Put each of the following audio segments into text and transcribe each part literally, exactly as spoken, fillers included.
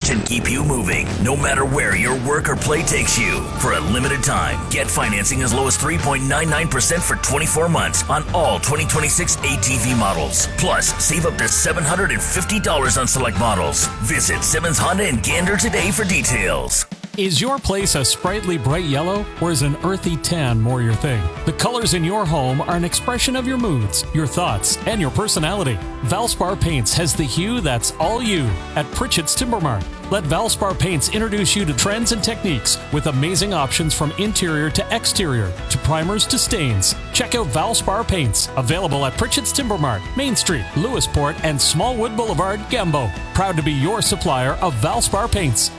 and keep you moving, no matter where your work or play takes you. For a limited time, get financing as low as three point nine nine percent for twenty-four months on all twenty twenty-six A T V models. Plus, save up to seven hundred fifty dollars on select models. Visit Simmons Honda in Gander today for details. Is your place a sprightly bright yellow, or is an earthy tan more your thing? The colors in your home are an expression of your moods, your thoughts, and your personality. Valspar Paints has the hue that's all you at Pritchett's Timber Mart. Let Valspar Paints introduce you to trends and techniques with amazing options from interior to exterior, to primers to stains. Check out Valspar Paints, available at Pritchett's Timber Mart, Main Street, Lewisport, and Smallwood Boulevard, Gambo. Proud to be your supplier of Valspar Paints.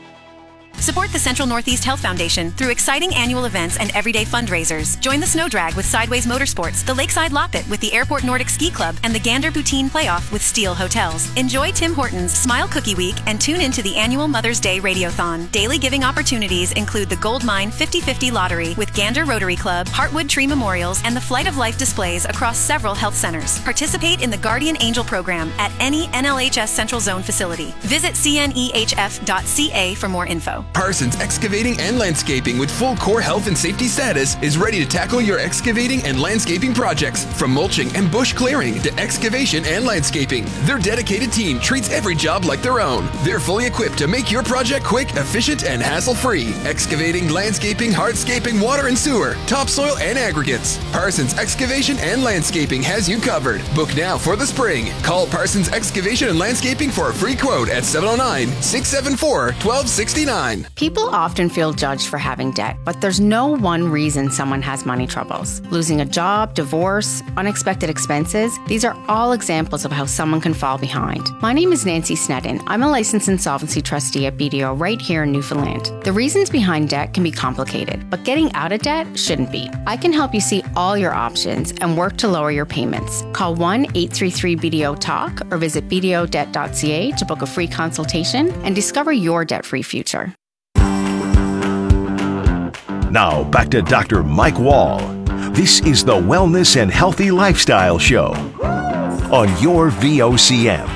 Support the Central Northeast Health Foundation through exciting annual events and everyday fundraisers. Join the Snow Drag with Sideways Motorsports, the Lakeside Loppet with the Airport Nordic Ski Club, and the Gander Poutine Playoff with Steel Hotels. Enjoy Tim Hortons Smile Cookie Week and tune into the annual Mother's Day Radiothon. Daily giving opportunities include the Gold Mine fifty fifty Lottery with Gander Rotary Club, Heartwood Tree Memorials, and the Flight of Life displays across several health centers. Participate in the Guardian Angel program at any N L H S Central Zone facility. Visit C N E H F dot C A for more info. Parsons Excavating and Landscaping with full core health and safety status is ready to tackle your excavating and landscaping projects. From mulching and bush clearing to excavation and landscaping, their dedicated team treats every job like their own. They're fully equipped to make your project quick, efficient, and hassle-free. Excavating, landscaping, hardscaping, water and sewer, topsoil, and aggregates. Parsons Excavation and Landscaping has you covered. Book now for the spring. Call Parsons Excavation and Landscaping for a free quote at seven oh nine, six seven four, one two six nine. People often feel judged for having debt, but there's no one reason someone has money troubles. Losing a job, divorce, unexpected expenses, these are all examples of how someone can fall behind. My name is Nancy Snedden. I'm a licensed insolvency trustee at B D O right here in Newfoundland. The reasons behind debt can be complicated, but getting out of debt shouldn't be. I can help you see all your options and work to lower your payments. Call one eight three three B D O talk or visit b d o debt dot c a to book a free consultation and discover your debt-free future. Now, back to Doctor Mike Wall. This is the Wellness and Healthy Lifestyle Show on your V O C M.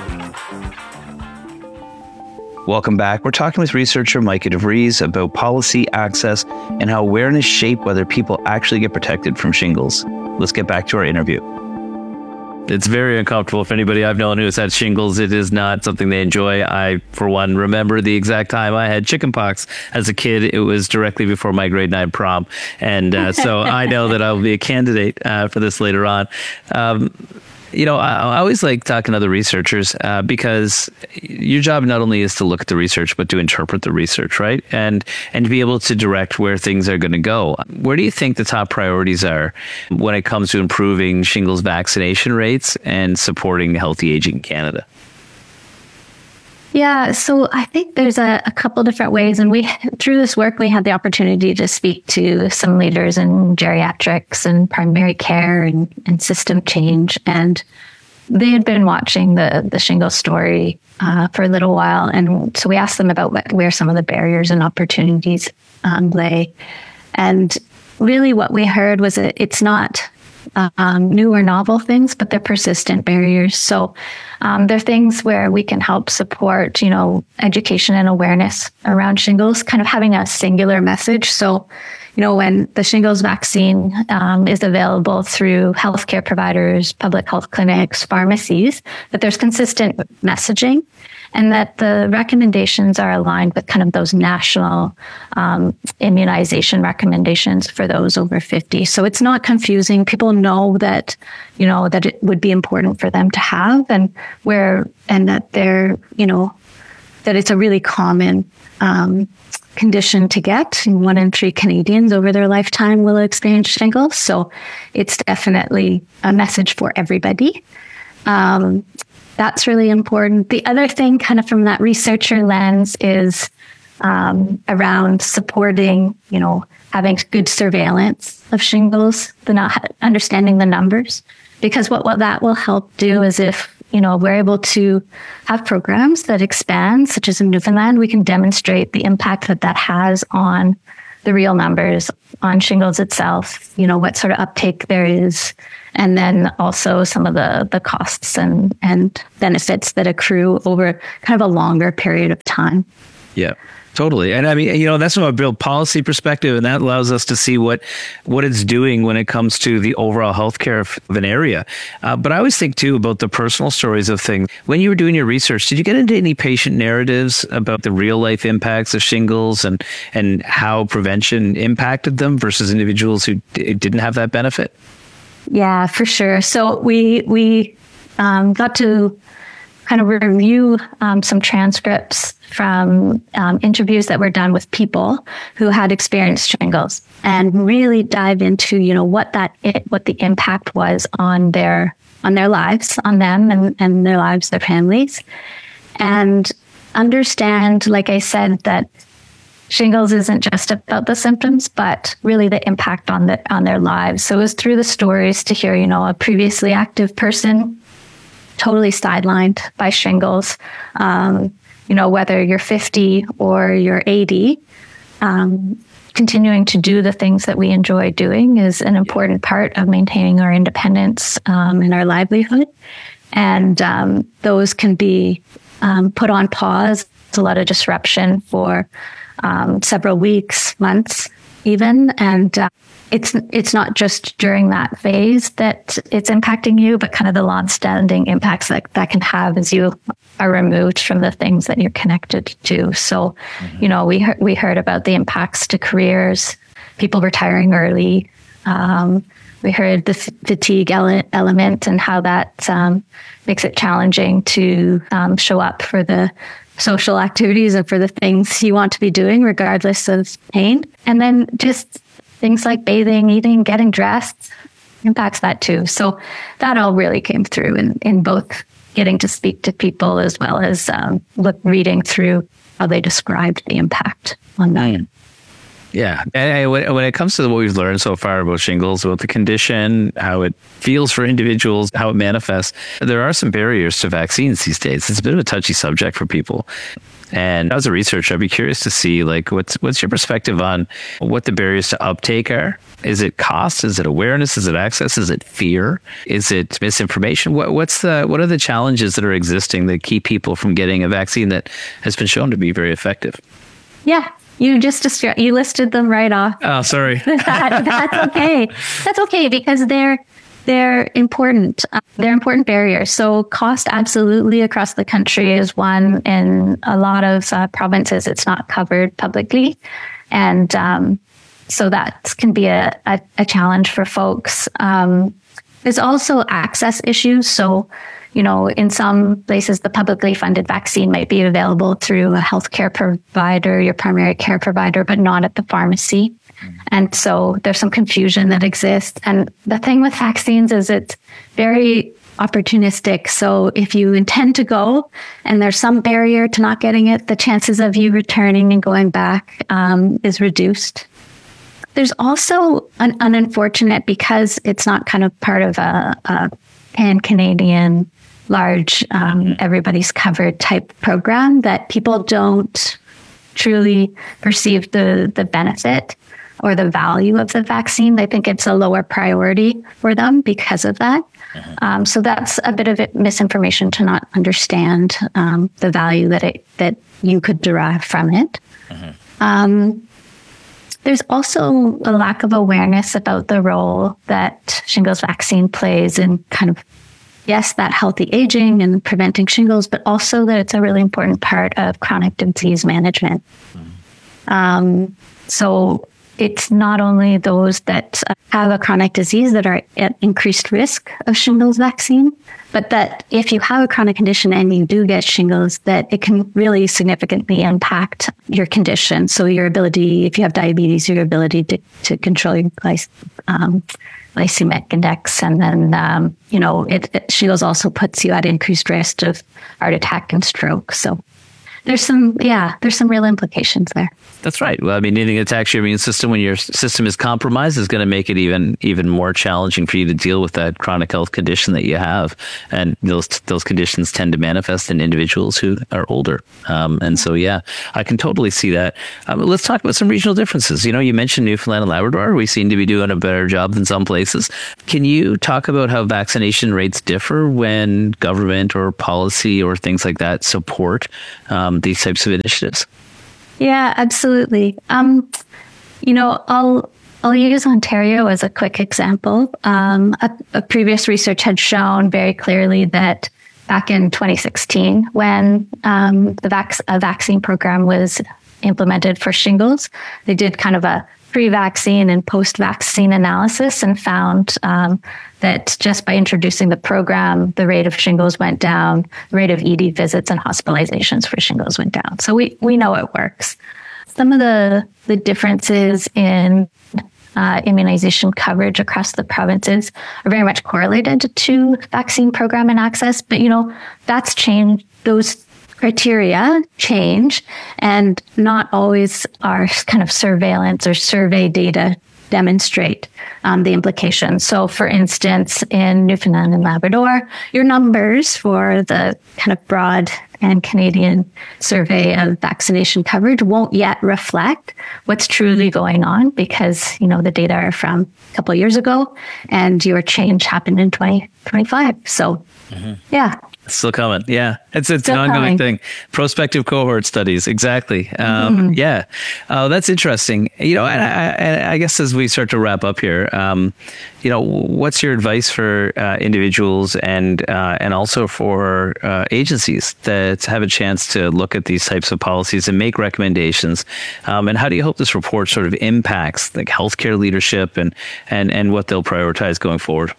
Welcome back. We're talking with researcher Micah DeVries about policy access and how awareness shape whether people actually get protected from shingles. Let's get back to our interview. It's very uncomfortable for anybody I've known who has had shingles. It is not something they enjoy. I, for one, remember the exact time I had chickenpox as a kid. It was directly before my grade nine prom. And uh, so I know that I'll be a candidate uh, for this later on. Um, You know, I, I always like talking to other researchers uh, because your job not only is to look at the research, but to interpret the research, right? And and to be able to direct where things are going to go. Where do you think the top priorities are when it comes to improving shingles vaccination rates and supporting healthy aging in Canada? Yeah, so I think there's a, a couple different ways. And we, through this work, we had the opportunity to speak to some leaders in geriatrics and primary care and, and system change. And they had been watching the, the shingles story uh, for a little while. And so we asked them about what, where some of the barriers and opportunities um, lay. And really what we heard was that it's not Um, new or novel things, but they're persistent barriers. So um, they're things where we can help support, you know, education and awareness around shingles, kind of having a singular message. So, you know, when the shingles vaccine um, is available through healthcare providers, public health clinics, pharmacies, that there's consistent messaging and that the recommendations are aligned with kind of those national um, immunization recommendations for those over fifty. So it's not confusing. People know that, you know, that it would be important for them to have and where, and that they're, you know, that it's a really common um, condition to get. One in three Canadians over their lifetime will experience shingles. So it's definitely a message for everybody. Um, That's really important. The other thing kind of from that researcher lens is um, around supporting, you know, having good surveillance of shingles, the not understanding the numbers, because what, what that will help do is if, you know, we're able to have programs that expand, such as in Newfoundland, we can demonstrate the impact that that has on the real numbers on shingles itself, you know, what sort of uptake there is, and then also some of the, the costs and, and benefits that accrue over kind of a longer period of time. Yeah. Totally. And I mean, you know, that's from a real policy perspective, and that allows us to see what what it's doing when it comes to the overall healthcare of an area. Uh, but I always think, too, about the personal stories of things. When you were doing your research, did you get into any patient narratives about the real life impacts of shingles and, and how prevention impacted them versus individuals who d- didn't have that benefit? Yeah, for sure. So we, we um, got to kind of review um, some transcripts from um, interviews that were done with people who had experienced shingles, and really dive into, you know, what that it, what the impact was on their on their lives, on them and, and their lives, their families, and understand, like I said, that shingles isn't just about the symptoms, but really the impact on the on their lives. So it was through the stories to hear, you know, a previously active person totally sidelined by shingles. Um, you know, whether you're fifty or you're eighty, um, continuing to do the things that we enjoy doing is an important part of maintaining our independence um, and our livelihood. And um, those can be um, put on pause. It's a lot of disruption for um, several weeks, months, even. And uh, it's it's not just during that phase that it's impacting you, but kind of the long-standing impacts that that can have as you are removed from the things that you're connected to. So, mm-hmm. you know, we he- we heard about the impacts to careers, people retiring early. Um, we heard the f- fatigue ele- element and how that um, makes it challenging to um, show up for the social activities and for the things you want to be doing, regardless of pain. And then just things like bathing, eating, getting dressed impacts that too. So that all really came through in, in both getting to speak to people as well as um, look, reading through how they described the impact on that. Yeah. And when it comes to what we've learned so far about shingles, about the condition, how it feels for individuals, how it manifests, there are some barriers to vaccines these days. It's a bit of a touchy subject for people. And as a researcher, I'd be curious to see, like, what's what's your perspective on what the barriers to uptake are? Is it cost? Is it awareness? Is it access? Is it fear? Is it misinformation? What what's the what are the challenges that are existing that keep people from getting a vaccine that has been shown to be very effective? Yeah. You just you listed them right off. Oh, sorry. that, that's okay. That's okay because they're they're important. Uh, they're important barriers. So cost absolutely across the country is one. In a lot of uh, provinces, it's not covered publicly, and um, so that can be a, a, a challenge for folks. Um, there's also access issues. So, you know, in some places, the publicly funded vaccine might be available through a healthcare provider, your primary care provider, but not at the pharmacy. Mm. And so there's some confusion that exists. And the thing with vaccines is it's very opportunistic. So if you intend to go and there's some barrier to not getting it, the chances of you returning and going back um, is reduced. There's also an, an unfortunate, because it's not kind of part of a, a pan-Canadian large, um, everybody's covered type program, that people don't truly perceive the, the benefit or the value of the vaccine. They think it's a lower priority for them because of that. Uh-huh. Um, so that's a bit of misinformation to not understand um, the value that it that you could derive from it. Uh-huh. Um, There's also a lack of awareness about the role that shingles vaccine plays in kind of, yes, that healthy aging and preventing shingles, but also that it's a really important part of chronic disease management. Mm-hmm. Um, so it's not only those that have a chronic disease that are at increased risk of shingles vaccine, but that if you have a chronic condition and you do get shingles, that it can really significantly impact your condition. So your ability, if you have diabetes, your ability to, to control your glyc- um, glycemic index. And then, um, you know, it, it, shingles also puts you at increased risk of heart attack and stroke. So there's some, yeah, there's some real implications there. That's right. Well, I mean, anything that attacks your immune system when your system is compromised is going to make it even even more challenging for you to deal with that chronic health condition that you have. And those those conditions tend to manifest in individuals who are older. Um, and so, yeah, I can totally see that. Um, let's talk about some regional differences. You know, you mentioned Newfoundland and Labrador. We seem to be doing a better job than some places. Can you talk about how vaccination rates differ when government or policy or things like that support um, these types of initiatives? Yeah, absolutely. Um, you know, I'll I'll use Ontario as a quick example. Um, a, a previous research had shown very clearly that back in twenty sixteen, when um, the vac- a vaccine program was implemented for shingles, they did kind of a pre-vaccine and post-vaccine analysis and found um, that just by introducing the program, the rate of shingles went down, the rate of E D visits and hospitalizations for shingles went down. So we, we know it works. Some of the, the differences in uh, immunization coverage across the provinces are very much correlated to vaccine program and access, but you know, that's changed. Those criteria change, and not always our kind of surveillance or survey data demonstrate um, the implications. So, for instance, in Newfoundland and Labrador, your numbers for the kind of broad and Canadian survey of vaccination coverage won't yet reflect what's truly going on, because, you know, the data are from a couple of years ago and your change happened in twenty twenty-five. So, mm-hmm. yeah. Still coming. Yeah. It's, it's Still an ongoing coming. thing. Prospective cohort studies. Exactly. Um, mm-hmm. Yeah. Uh, that's interesting. You know, and I, and I guess as we start to wrap up here, um, you know, what's your advice for uh, individuals and uh, and also for uh, agencies that have a chance to look at these types of policies and make recommendations? Um, and how do you hope this report sort of impacts like healthcare leadership and, and, and what they'll prioritize going forward?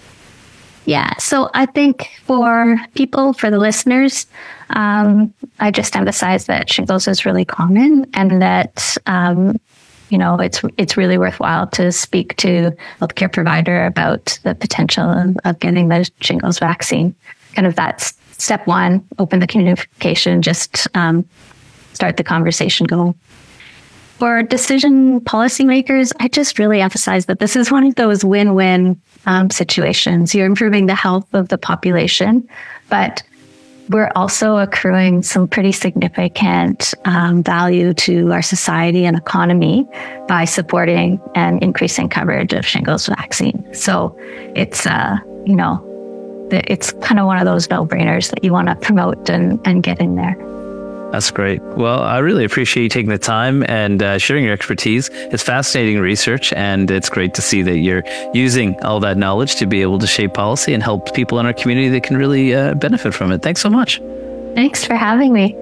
Yeah. So I think for people, for the listeners, um, I just emphasize that shingles is really common, and that, um, you know, it's it's really worthwhile to speak to a healthcare provider about the potential of, of getting the shingles vaccine. Kind of that's step one, open the communication, just um, start the conversation going. For decision policymakers, I just really emphasize that this is one of those win-win um, situations. You're improving the health of the population, but we're also accruing some pretty significant um, value to our society and economy by supporting and increasing coverage of shingles vaccine. So it's, uh, you know, it's kind of one of those no-brainers that you want to promote and, and get in there. That's great. Well, I really appreciate you taking the time and uh, sharing your expertise. It's fascinating research, and it's great to see that you're using all that knowledge to be able to shape policy and help people in our community that can really uh, benefit from it. Thanks so much. Thanks for having me.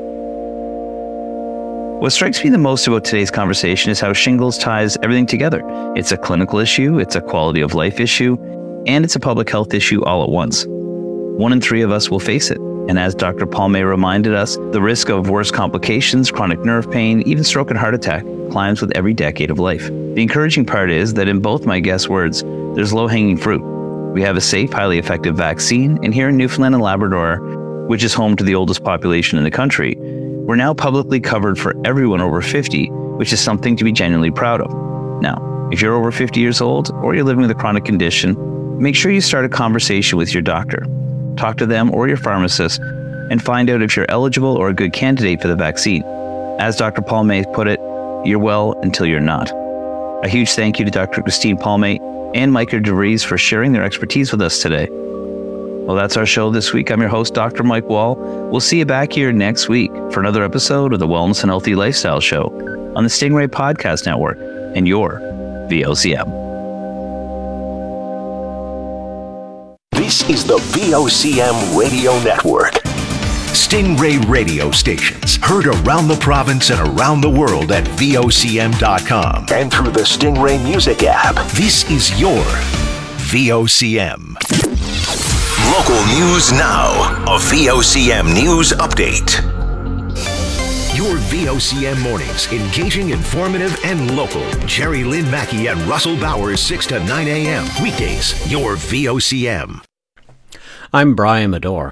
What strikes me the most about today's conversation is how shingles ties everything together. It's a clinical issue, it's a quality of life issue, and it's a public health issue all at once. One in three of us will face it. And as Doctor Palmay reminded us, the risk of worse complications, chronic nerve pain, even stroke and heart attack climbs with every decade of life. The encouraging part is that in both my guests' words, there's low-hanging fruit. We have a safe, highly effective vaccine, and here in Newfoundland and Labrador, which is home to the oldest population in the country, we're now publicly covered for everyone over fifty, which is something to be genuinely proud of. Now, if you're over fifty years old or you're living with a chronic condition, make sure you start a conversation with your doctor. Talk to them or your pharmacist and find out if you're eligible or a good candidate for the vaccine. As Doctor Palmay put it, you're well until you're not. A huge thank you to Doctor Christine Palmay and Micah DeVries for sharing their expertise with us today. Well, that's our show this week. I'm your host, Doctor Mike Wall. We'll see you back here next week for another episode of the Wellness and Healthy Lifestyle Show on the Stingray Podcast Network and your V O C M. This is the V O C M Radio Network. Stingray radio stations heard around the province and around the world at V O C M dot com and through the Stingray Music app. This is your V O C M. Local news now. A V O C M News Update. Your V O C M mornings, engaging, informative, and local. Jerry Lynn Mackey and Russell Bowers, six to nine a.m. Weekdays, your V O C M. I'm Brian Medore.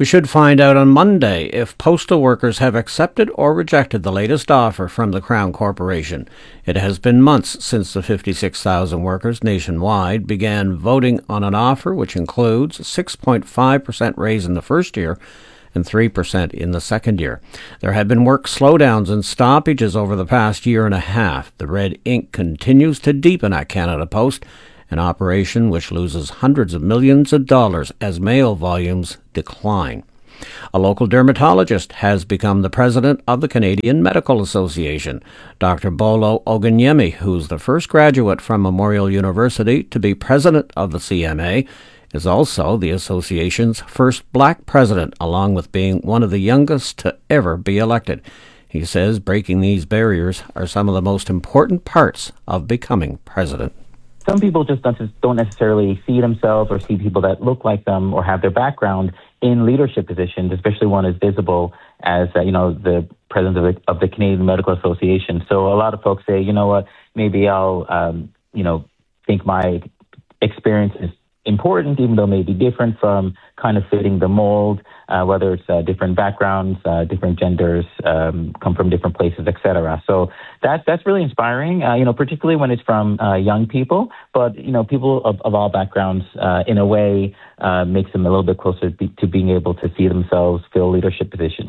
We should find out on Monday if postal workers have accepted or rejected the latest offer from the Crown Corporation. It has been months since the fifty-six thousand workers nationwide began voting on an offer which includes a six point five percent raise in the first year and three percent in the second year. There have been work slowdowns and stoppages over the past year and a half. The red ink continues to deepen at Canada Post, an operation which loses hundreds of millions of dollars as mail volumes decline. A local dermatologist has become the president of the Canadian Medical Association. Doctor Bolo Ogunyemi, who's the first graduate from Memorial University to be president of the C M A, is also the association's first black president, along with being one of the youngest to ever be elected. He says breaking these barriers are some of the most important parts of becoming president. Some people just don't necessarily see themselves or see people that look like them or have their background in leadership positions, especially one as visible as, uh, you know, the president of the, of the Canadian Medical Association. So a lot of folks say, you know what, maybe I'll, um, you know, think my experience is important, even though it may be different from kind of fitting the mold, uh, whether it's uh, different backgrounds, uh, different genders, um, come from different places, et cetera. So that, that's really inspiring, uh, you know, particularly when it's from uh, young people, but, you know, people of, of all backgrounds, uh, in a way, uh, makes them a little bit closer to, to being able to see themselves fill leadership positions.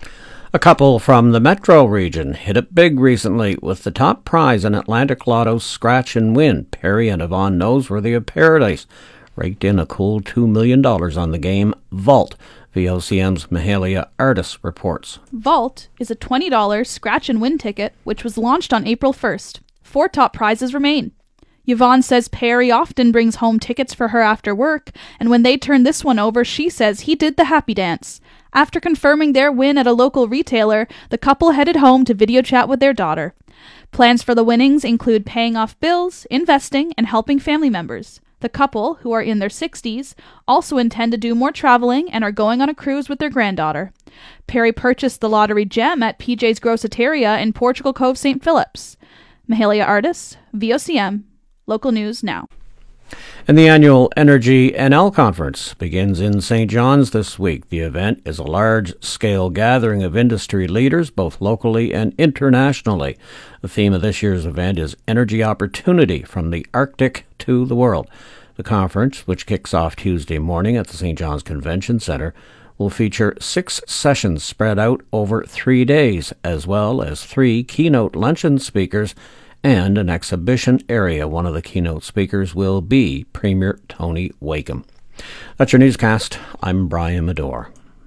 A couple from the Metro region hit it big recently with the top prize in Atlantic Lotto's Scratch and Win. Perry and Yvonne Noseworthy of Paradise raked in a cool two million dollars on the game Vault. V O C M's Mahalia Artis reports. Vault is a twenty dollars scratch and win ticket which was launched on April first. Four top prizes remain. Yvonne says Perry often brings home tickets for her after work, and when they turned this one over, she says he did the happy dance. After confirming their win at a local retailer, the couple headed home to video chat with their daughter. Plans for the winnings include paying off bills, investing, and helping family members. The couple, who are in their sixties, also intend to do more traveling and are going on a cruise with their granddaughter. Perry purchased the lottery gem at P J's Groceteria in Portugal Cove, Saint Phillips. Mahalia Artis, V O C M, Local News Now. And the annual Energy N L Conference begins in Saint John's this week. The event is a large-scale gathering of industry leaders, both locally and internationally. The theme of this year's event is Energy Opportunity from the Arctic to the World. The conference, which kicks off Tuesday morning at the Saint John's Convention Centre, will feature six sessions spread out over three days, as well as three keynote luncheon speakers and an exhibition area. One of the keynote speakers will be Premier Tony Wakeham. That's your newscast. I'm Brian Medore.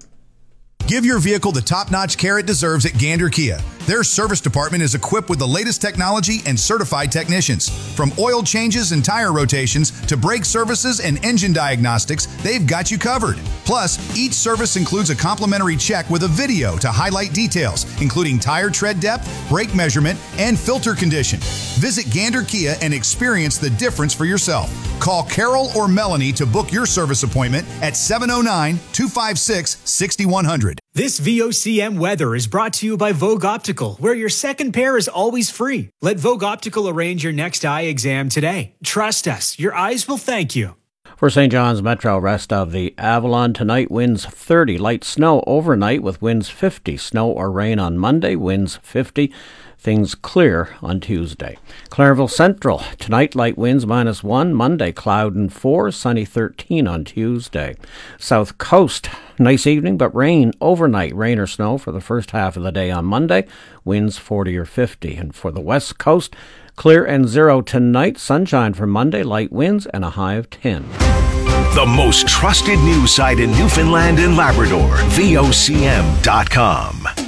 Give your vehicle the top-notch care it deserves at Gander Kia. Their service department is equipped with the latest technology and certified technicians. From oil changes and tire rotations to brake services and engine diagnostics, they've got you covered. Plus, each service includes a complimentary check with a video to highlight details, including tire tread depth, brake measurement, and filter condition. Visit Gander Kia and experience the difference for yourself. Call Carol or Melanie to book your service appointment at seven oh nine, two five six, six one zero zero. This V O C M weather is brought to you by Vogue Optical, where your second pair is always free. Let Vogue Optical arrange your next eye exam today. Trust us, your eyes will thank you. For Saint John's Metro, rest of the Avalon tonight, winds thirty. Light snow overnight with winds fifty. Snow or rain on Monday, winds fifty. Things clear on Tuesday. Clareville Central, tonight light winds minus one. Monday, cloud and four. Sunny thirteen on Tuesday. South Coast, nice evening, but rain overnight. Rain or snow for the first half of the day on Monday. Winds forty or fifty. And for the West Coast, clear and zero tonight. Sunshine for Monday, light winds, and a high of ten. The most trusted news site in Newfoundland and Labrador, V O C M dot com.